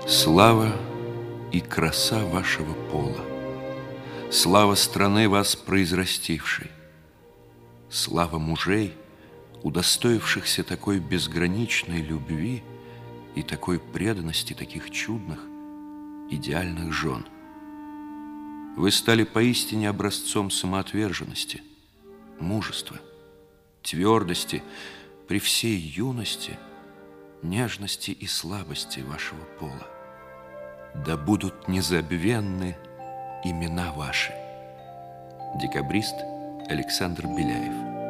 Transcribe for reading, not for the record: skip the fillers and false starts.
Слава и краса вашего пола, слава страны вас произрастившей, слава мужей, удостоившихся такой безграничной любви и такой преданности таких чудных, идеальных жен. Вы стали поистине образцом самоотверженности, мужества, твердости при всей юности, нежности и слабости вашего пола. Да будут незабвенны имена ваши. Декабрист Александр Беляев.